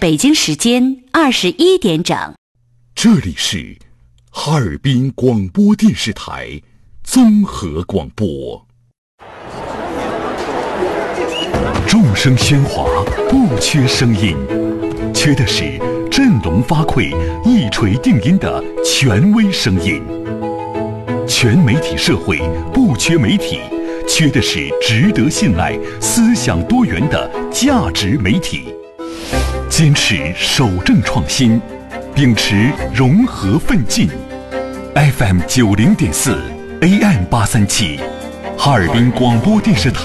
北京时间21点整。 这里是哈尔滨广播电视台综合广播。众声喧哗，不缺声音，缺的是振聋发聩、一锤定音的权威声音。全媒体社会不缺媒体，缺的是值得信赖、思想多元的价值媒体。坚持守正创新，秉持融合奋进。FM 90.4 AM 837，哈尔滨广播电视台